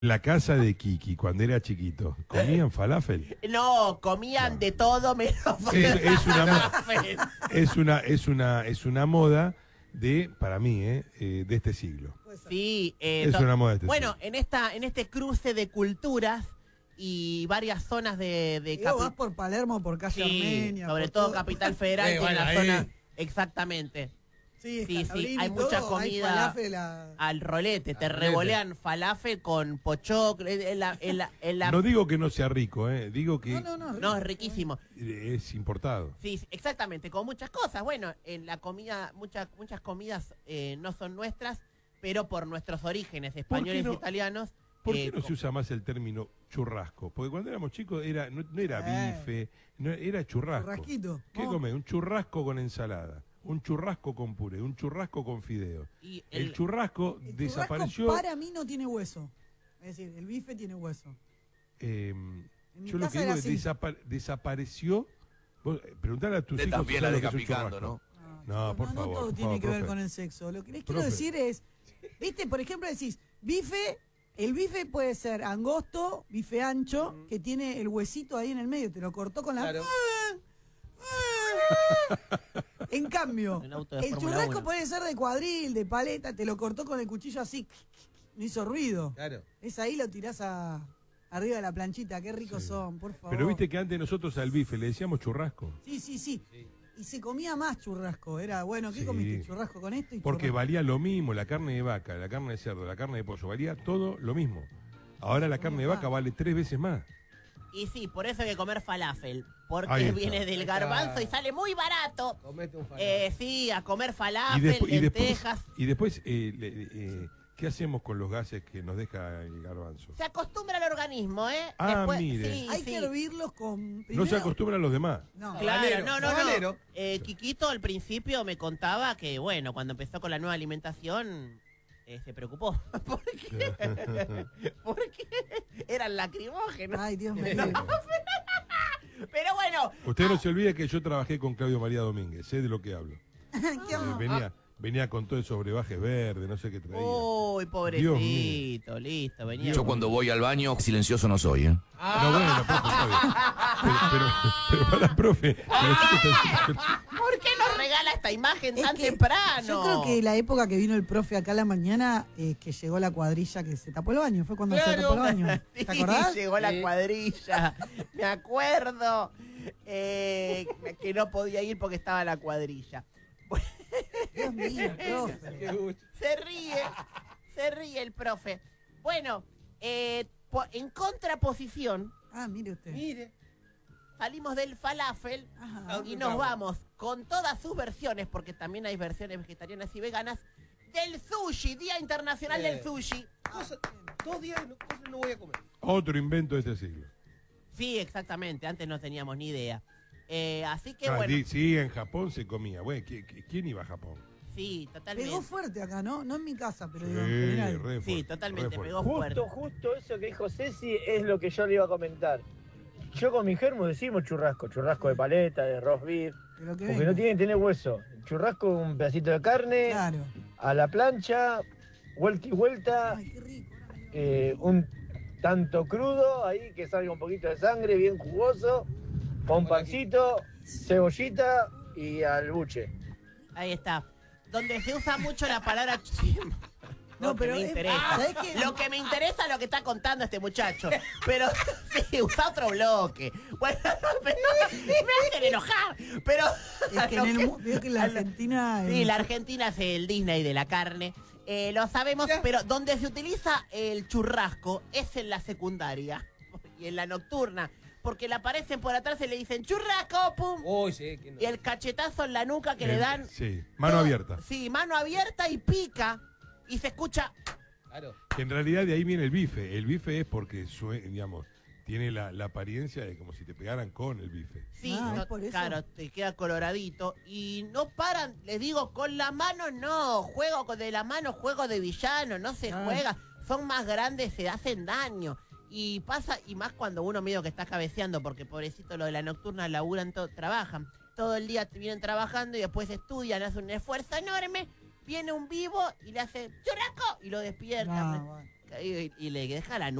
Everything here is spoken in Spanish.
La casa de Kiki, cuando era chiquito, ¿comían falafel? No, comían de todo menos Es es una moda de, para mí, de este siglo. Sí, Es una moda de este bueno, siglo. en este cruce de culturas y varias zonas de Vas por Palermo, por calle Armenia. sobre por todo Capital Federal, que es bueno, la ahí. zona exactamente. Sí, Sí, Escalabrini hay y mucha todo, hay comida falafel al rolete, te rolete. revolean falafel con pochoclo, No digo que no sea rico, digo que no, es riquísimo. es importado. Sí, exactamente, con muchas cosas. Bueno, en la comida, muchas comidas no son nuestras, pero por nuestros orígenes españoles no? e italianos. ¿Por qué no se usa más el término churrasco? Porque cuando éramos chicos no era bife, era churrasco. Churrasquito. ¿Qué comés? Un churrasco con ensalada, un churrasco con puré, un churrasco con fideo. Y El churrasco El desapareció. churrasco para mí no tiene hueso. Es decir, el bife tiene hueso. En mi Yo lo casa que digo era es así. Presapareció. Preguntale a tus Usted hijos si también la saben deja lo que es un picando, churrasco. ¿no? No, por favor. No todo por tiene favor, que ver profe. con el sexo. Lo que les quiero Profe. decir es, viste, por ejemplo, decís, bife, el bife puede ser angosto, bife ancho, que tiene el huesito ahí en el medio, te lo cortó con la... Claro. En cambio, El auto de el Fórmula churrasco 1. puede ser de cuadril, de paleta, te lo cortó con el cuchillo así, no hizo ruido. Claro. Es ahí, lo tirás arriba de la planchita, qué ricos Sí. son, por favor. Pero viste que antes nosotros al bife le decíamos churrasco. Sí. Y se comía más churrasco. Era, bueno, ¿qué Sí. comiste? Churrasco con esto y Porque churrasco. valía lo mismo, la carne de vaca, la carne de cerdo, la carne de pollo, valía todo lo mismo. Ahora la carne de vaca vale 3 veces más. Y sí, por eso hay que comer falafel, porque Ahí está. viene del Ahí garbanzo está. y sale muy barato. Comete un falafel. Sí, a comer Y falafel, después, lentejas. ¿qué hacemos con los gases que nos deja el garbanzo? Se acostumbra al organismo, ¿eh? Ah, mire. Sí, Hay sí. que hervirlos con... No se primero- acostumbran a los demás. No. Claro, Sabanero, no. sabanero. Quiquito al principio me contaba que, bueno, cuando empezó con la nueva alimentación, se preocupó. ¿Por qué? Porque eran lacrimógenos. Ay, Dios mío. Pero bueno, Usted no se olvide que yo trabajé con Claudio María Domínguez, sé de lo que hablo. Qué amor. Venía con todo esos brebajes verdes, no sé qué traía. uy, Dios pobrecito, listo, venía. Yo cuando voy al baño, silencioso no soy, ¿eh? No, bueno, profe, está bien. Pero para, profe. ¿Por qué nos regala esta imagen Es tan que temprano? Yo creo que la época que vino el profe acá a la mañana, que llegó la cuadrilla que se tapó el baño, fue cuando se Claro. tapó el baño. ¿Te Sí, acordás? llegó la Sí. cuadrilla. Me acuerdo que no podía ir porque estaba la cuadrilla. Dios mío, profe. Qué gusto. Se ríe el profe. Bueno, en contraposición, Ah, mire usted. Mire. salimos del falafel Ajá. y nos vamos con todas sus versiones, porque también hay versiones vegetarianas y veganas, del sushi, Día Internacional del Sushi. Cosa, 2 días cosas no voy a comer. Otro invento de este siglo. Sí, exactamente, antes no teníamos ni idea. Así que Ah, bueno, sí, en Japón se comía. Bueno, ¿quién iba a Japón? sí, totalmente. Pegó fuerte acá, ¿no? No en mi casa, pero Sí, digo, en general. re Sí, fuerte, totalmente, re fuerte. pegó fuerte. Justo eso que dijo Ceci es lo que yo le iba a comentar. Yo con mi germo decimos churrasco de paleta, de roast beef, Pero que porque venga. no tiene que tener hueso. Churrasco, un pedacito de carne, Claro. a la plancha, vuelta y vuelta, Ay, qué rico. un tanto crudo, ahí que salga un poquito de sangre, bien jugoso, con pancito, cebollita y al buche. Ahí está. Donde se usa mucho la palabra... No, pero me es- interesa. ¿sabés qué? Lo que me interesa es lo que está contando este muchacho. Pero sí, usa otro bloque. Bueno, pero me hacen enojar. Pero Es que lo en el que- veo que en la Argentina... Sí, la Argentina es el Disney de la carne. Lo sabemos, pero donde se utiliza el churrasco es en la secundaria y en la nocturna. Porque le aparecen por atrás y le dicen churrasco, pum. Uy, sí. que no. Y el cachetazo en la nuca que le dan. Sí, mano abierta. Sí, mano abierta y pica. Y se escucha. Claro. Que en realidad de ahí viene el bife. El bife es porque, digamos, tiene la apariencia de como si te pegaran con el bife. Sí, Ah, no, ¿es por eso? claro, te queda coloradito. Y no paran, les digo, con la mano no. De la mano, juego de villano, no se Ah. juega. Son más grandes, se hacen daño. Y pasa, y más cuando uno medio que está cabeceando, porque pobrecito lo de la nocturna laburan, trabajan. Todo el día vienen trabajando y después estudian, hacen un esfuerzo enorme. Viene un vivo y le hace churrasco y lo despierta. No, bueno. y le deja la